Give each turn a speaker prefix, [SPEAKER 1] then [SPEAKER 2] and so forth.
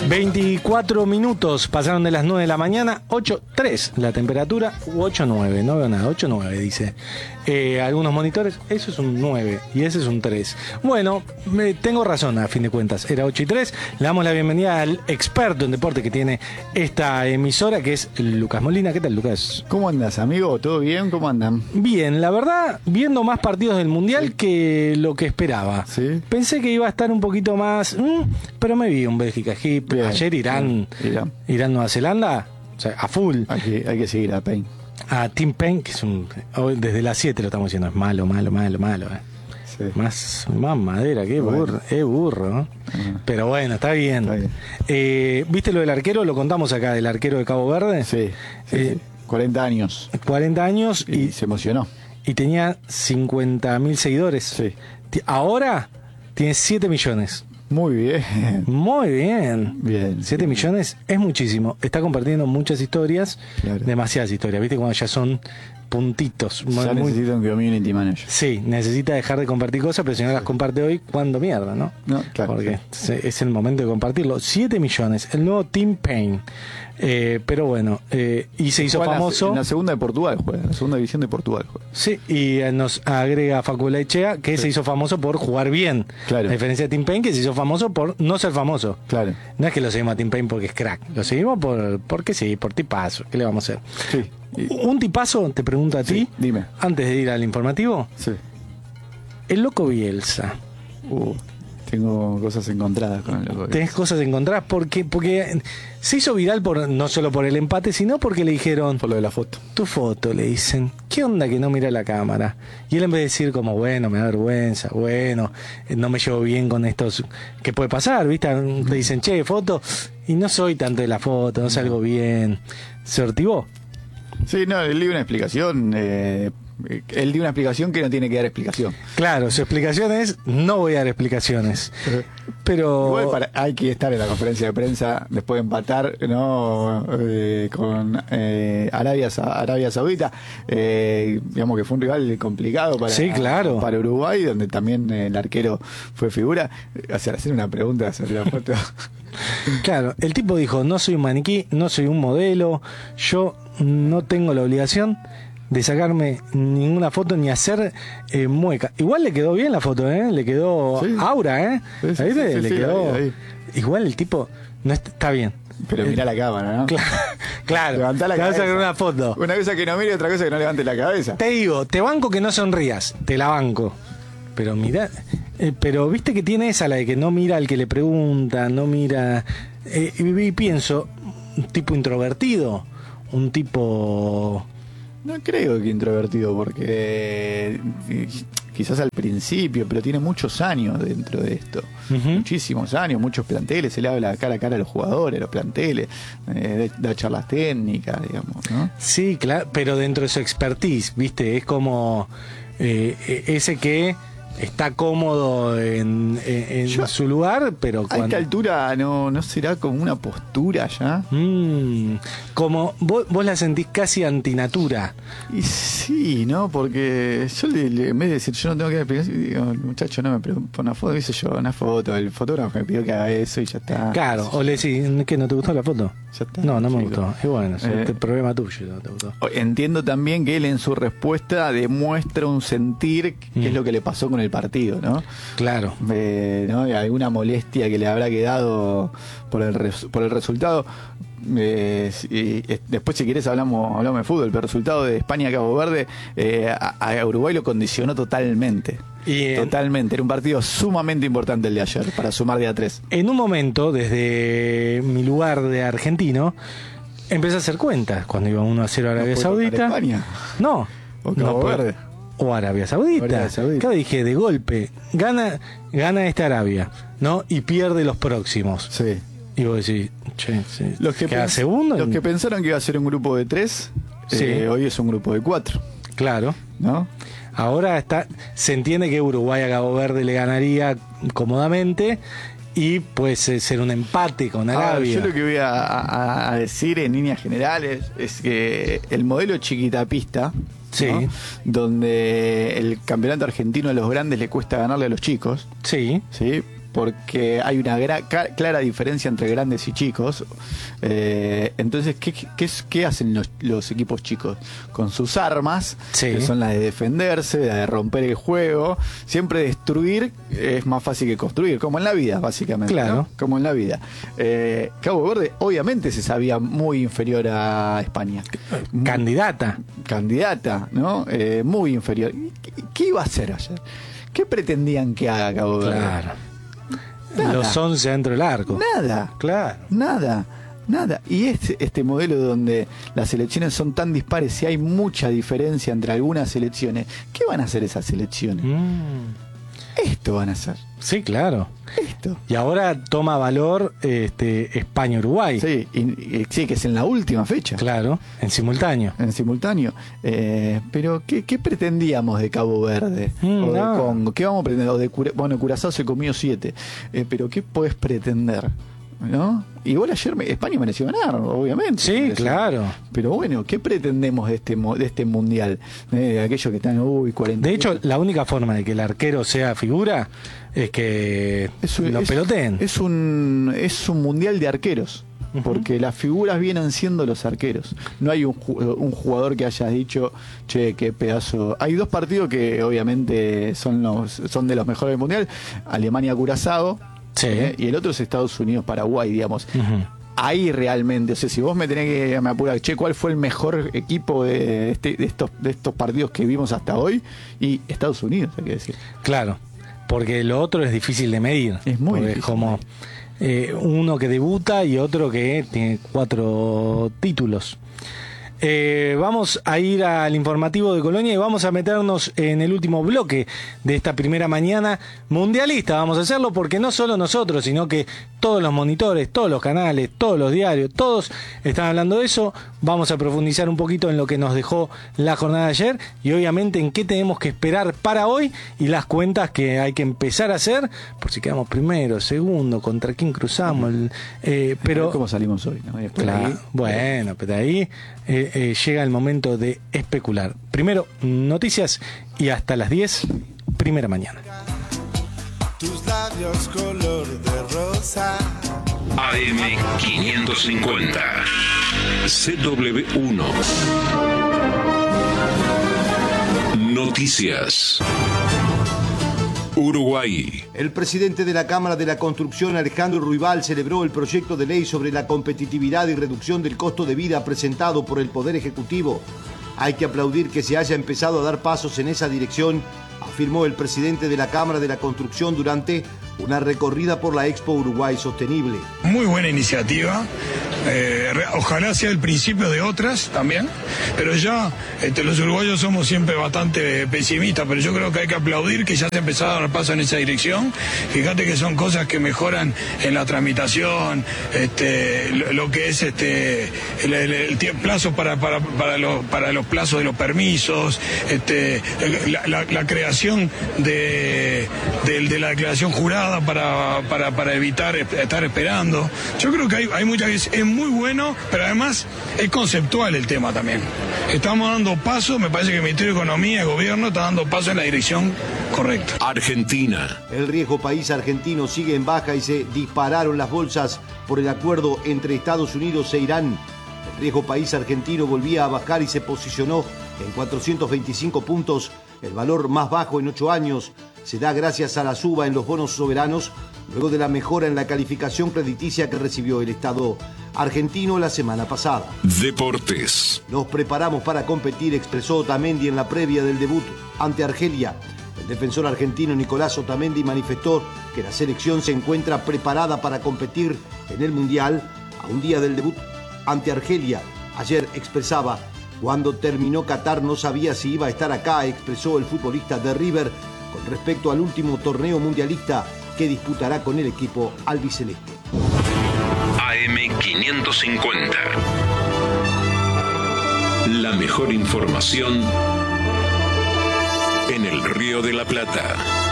[SPEAKER 1] 24 minutos pasaron de las 9 de la mañana, 8.3 la temperatura, u 8.9, no veo nada, 8.9 dice. Algunos monitores, eso es un 9 y ese es un 3. Bueno, tengo razón a fin de cuentas, era 8.3. Le damos la bienvenida al experto en deporte que tiene esta emisora, que es Lucas Molina. ¿Qué tal, Lucas?
[SPEAKER 2] ¿Cómo andas, amigo? ¿Todo bien? ¿Cómo andan?
[SPEAKER 1] Bien, la verdad, viendo más partidos del Mundial que lo que esperaba.
[SPEAKER 2] ¿Sí?
[SPEAKER 1] Pensé que iba a estar un poquito más, pero me vi un Bélgica-Egipto. Ayer Irán, Nueva Zelanda, o sea, a full.
[SPEAKER 2] Hay que seguir a Payne.
[SPEAKER 1] A Tim Payne, que es desde las 7 lo estamos diciendo, es malo.
[SPEAKER 2] Sí.
[SPEAKER 1] Más madera, qué burro, es burro, ¿no? Pero bueno, está bien. ¿Viste lo del arquero? Lo contamos acá, del arquero de Cabo Verde.
[SPEAKER 2] Sí. 40 años.
[SPEAKER 1] 40 años
[SPEAKER 2] y se emocionó.
[SPEAKER 1] Y tenía 50.000 seguidores.
[SPEAKER 2] Sí.
[SPEAKER 1] Ahora tiene 7 millones.
[SPEAKER 2] Muy bien.
[SPEAKER 1] Muy bien.
[SPEAKER 2] Bien.
[SPEAKER 1] 7 millones es muchísimo. Está compartiendo muchas historias,
[SPEAKER 2] claro.
[SPEAKER 1] Demasiadas historias. ¿Viste? Cuando ya son puntitos.
[SPEAKER 2] Ya necesita un community manager.
[SPEAKER 1] Sí, necesita dejar de compartir cosas, pero si no las comparte hoy, ¿cuándo mierda, no?
[SPEAKER 2] No, claro.
[SPEAKER 1] Porque es el momento de compartirlo. 7 millones, el nuevo Tim Payne. Pero bueno, y se hizo famoso.
[SPEAKER 2] En la segunda de Portugal juega, en la segunda división de Portugal juega.
[SPEAKER 1] Sí, y nos agrega Facu Laechea, que se hizo famoso por jugar bien.
[SPEAKER 2] Claro.
[SPEAKER 1] A diferencia de Tim Payne, que se hizo famoso por no ser famoso.
[SPEAKER 2] Claro.
[SPEAKER 1] No es que lo seguimos a Tim Payne porque es crack, lo seguimos porque sí, por tipazo. ¿Qué le vamos a hacer?
[SPEAKER 2] Sí.
[SPEAKER 1] Un tipazo, te pregunto a ti,
[SPEAKER 2] dime.
[SPEAKER 1] Antes de ir al informativo.
[SPEAKER 2] Sí.
[SPEAKER 1] El loco Bielsa.
[SPEAKER 2] Tengo cosas encontradas con el loco Bielsa.
[SPEAKER 1] Tenés cosas encontradas porque se hizo viral no solo por el empate, sino porque le dijeron...
[SPEAKER 2] Por lo de la foto.
[SPEAKER 1] Tu foto, le dicen. ¿Qué onda que no mira la cámara? Y él en vez de decir como, bueno, me da vergüenza, bueno, no me llevo bien con estos... ¿Qué puede pasar? ¿Viste? Te dicen, che, foto, y no soy tanto de la foto, no salgo bien. Se ortivó.
[SPEAKER 2] Sí, no, él dio una explicación. Él dio una explicación que no tiene que dar explicación.
[SPEAKER 1] Claro, su explicación es: no voy a dar explicaciones. Pero
[SPEAKER 2] igual hay que estar en la conferencia de prensa después de empatar, ¿no? Con Arabia Saudita. Digamos que fue un rival complicado para Uruguay, donde también el arquero fue figura. Hacer una pregunta sobre la foto.
[SPEAKER 1] Claro, el tipo dijo: no soy un maniquí, no soy un modelo, yo no tengo la obligación de sacarme ninguna foto ni hacer mueca. Igual le quedó bien la foto, le quedó aura,
[SPEAKER 2] Sí,
[SPEAKER 1] ¿viste? Le quedó
[SPEAKER 2] ahí.
[SPEAKER 1] Igual el tipo no está bien.
[SPEAKER 2] Pero mirá la cámara, ¿no?
[SPEAKER 1] Claro.
[SPEAKER 2] Levantá la cabeza.
[SPEAKER 1] Te vas a sacar una foto.
[SPEAKER 2] Una cosa que no mire y otra cosa que no levante la cabeza.
[SPEAKER 1] Te digo, te banco que no sonrías, te la banco. Pero mirá, pero viste que tiene esa, la de que no mira al que le pregunta, no mira. Y pienso, un tipo introvertido, un tipo...
[SPEAKER 2] No creo que introvertido, porque quizás al principio, pero tiene muchos años dentro de esto. Muchísimos años, muchos planteles. Se le habla cara a cara a los jugadores, a los planteles, da charlas técnicas, digamos, ¿no? Sí,
[SPEAKER 1] claro, pero dentro de su expertise, ¿viste? Es como ese que está cómodo en su lugar, pero
[SPEAKER 2] a esta altura no será como una postura ya.
[SPEAKER 1] Como vos la sentís casi antinatura.
[SPEAKER 2] Y sí, ¿no? Porque yo en vez de decir yo no tengo que explicar, digo, el muchacho no me preguntó una foto, dice yo una foto, el fotógrafo me pidió que haga eso y ya está.
[SPEAKER 1] Claro, o le decís, ¿qué, no te gustó la foto?
[SPEAKER 2] Ya está.
[SPEAKER 1] No me gustó. Y bueno, es el problema tuyo, no te gustó.
[SPEAKER 2] Entiendo también que él en su respuesta demuestra un sentir que es lo que le pasó con el partido, ¿no?
[SPEAKER 1] Claro.
[SPEAKER 2] ¿No? Y alguna molestia que le habrá quedado por el resultado. Y después, si querés, hablamos de fútbol, pero el resultado de España-Cabo Verde a Uruguay lo condicionó totalmente. Totalmente. Era un partido sumamente importante el de ayer para sumar de a 3.
[SPEAKER 1] En un momento, desde mi lugar de argentino, empecé a hacer cuentas cuando iba 1-0 a Arabia Saudita.
[SPEAKER 2] España?
[SPEAKER 1] No.
[SPEAKER 2] ¿O Cabo Verde?
[SPEAKER 1] O Arabia Saudita. Claro, dije, de golpe, gana esta Arabia, ¿no? Y pierde los próximos.
[SPEAKER 2] Sí.
[SPEAKER 1] Y vos decís, che, sí.
[SPEAKER 2] Los que pensaron que iba a ser un grupo de 3, hoy es un grupo de 4.
[SPEAKER 1] Claro.
[SPEAKER 2] ¿No?
[SPEAKER 1] Ahora se entiende que Uruguay a Cabo Verde le ganaría cómodamente y puede ser un empate con Arabia.
[SPEAKER 2] Yo lo que voy a decir en líneas generales es que el modelo chiquitapista, ¿no? Donde el campeonato argentino a los grandes le cuesta ganarle a los chicos,
[SPEAKER 1] sí,
[SPEAKER 2] porque hay una clara diferencia entre grandes y chicos. Entonces, ¿qué hacen los equipos chicos? Con sus armas, que son las de defenderse, las de romper el juego, siempre destruir es más fácil que construir, como en la vida, básicamente.
[SPEAKER 1] Claro.
[SPEAKER 2] ¿No? Como en la vida. Cabo Verde, obviamente, se sabía muy inferior a España. Candidata, ¿no? Muy inferior. ¿Qué iba a hacer ayer? ¿Qué pretendían que haga Cabo Verde?
[SPEAKER 1] Claro.
[SPEAKER 2] Nada.
[SPEAKER 1] Los 11 dentro del arco.
[SPEAKER 2] Nada.
[SPEAKER 1] Claro.
[SPEAKER 2] Nada. Y este modelo donde las selecciones son tan dispares y hay mucha diferencia entre algunas selecciones, ¿qué van a hacer esas selecciones? Esto van a hacer.
[SPEAKER 1] Sí, claro.
[SPEAKER 2] Esto.
[SPEAKER 1] Y ahora toma valor España-Uruguay.
[SPEAKER 2] Sí, sí, que es en la última fecha.
[SPEAKER 1] Claro, en simultáneo.
[SPEAKER 2] Pero ¿qué pretendíamos de Cabo Verde? O de Congo. ¿Qué vamos a pretender? Curazao se comió 7. Pero ¿qué podés pretender? ¿No? Igual ayer España mereció ganar, obviamente.
[SPEAKER 1] Sí, claro.
[SPEAKER 2] Pero bueno, ¿qué pretendemos de este mundial? De aquellos que están 40.
[SPEAKER 1] De hecho, la única forma de que el arquero sea figura es que lo peloteen.
[SPEAKER 2] Es un mundial de arqueros. Porque las figuras vienen siendo los arqueros. No hay un jugador que haya dicho, che, qué pedazo. Hay 2 partidos que obviamente son de los mejores del mundial: Alemania-Curazao.
[SPEAKER 1] Sí.
[SPEAKER 2] Y el otro es Estados Unidos-Paraguay, digamos. Ahí realmente, o sea, si vos me apurar, che, ¿cuál fue el mejor equipo de estos partidos que vimos hasta hoy? Y Estados Unidos, hay que decir.
[SPEAKER 1] Claro, porque lo otro es difícil de medir.
[SPEAKER 2] Es muy difícil.
[SPEAKER 1] Es como uno que debuta y otro que tiene 4 títulos. Vamos a ir al informativo de Colonia y vamos a meternos en el último bloque de esta primera mañana mundialista. Vamos a hacerlo porque no solo nosotros, sino que todos los monitores, todos los canales, todos los diarios, todos están hablando de eso. Vamos a profundizar un poquito en lo que nos dejó la jornada de ayer y obviamente en qué tenemos que esperar para hoy y las cuentas que hay que empezar a hacer por si quedamos primero, segundo, contra quién cruzamos. Pero
[SPEAKER 2] ¿cómo salimos hoy? ¿No?
[SPEAKER 1] Claro, ahí, bueno, pero ahí llega el momento de especular. Primero, noticias y hasta las 10, primera mañana.
[SPEAKER 3] Tus labios color de rosa.
[SPEAKER 4] AM550 CW1 Noticias. Uruguay.
[SPEAKER 5] El presidente de la Cámara de la Construcción, Alejandro Ruibal, celebró el proyecto de ley sobre la competitividad y reducción del costo de vida presentado por el Poder Ejecutivo. Hay que aplaudir que se haya empezado a dar pasos en esa dirección, afirmó el presidente de la Cámara de la Construcción durante una recorrida por la Expo Uruguay Sostenible.
[SPEAKER 6] Muy buena iniciativa. Ojalá sea el principio de otras también, pero ya los uruguayos somos siempre bastante pesimistas, pero yo creo que hay que aplaudir que ya se empezado a dar paso en esa dirección. Fíjate que son cosas que mejoran en la tramitación, lo que es el plazo para los plazos de los permisos, la creación de la declaración jurada para evitar estar esperando. Yo creo que hay muchas veces, es muy bueno, pero además es conceptual el tema también. Estamos dando pasos, me parece que el Ministerio de Economía y Gobierno está dando pasos en la dirección correcta.
[SPEAKER 4] Argentina.
[SPEAKER 5] El riesgo país argentino sigue en baja y se dispararon las bolsas por el acuerdo entre Estados Unidos e Irán. El riesgo país argentino volvía a bajar y se posicionó en 425 puntos, el valor más bajo en 8 años. Se da gracias a la suba en los bonos soberanos, luego de la mejora en la calificación crediticia que recibió el Estado argentino la semana pasada.
[SPEAKER 4] Deportes.
[SPEAKER 5] Nos preparamos para competir, expresó Otamendi en la previa del debut ante Argelia. El defensor argentino Nicolás Otamendi manifestó que la selección se encuentra preparada para competir en el Mundial a un día del debut ante Argelia. Ayer expresaba: cuando terminó Qatar no sabía si iba a estar acá, expresó el futbolista de River con respecto al último torneo mundialista que disputará con el equipo albiceleste.
[SPEAKER 4] AM550. La mejor información en el Río de la Plata.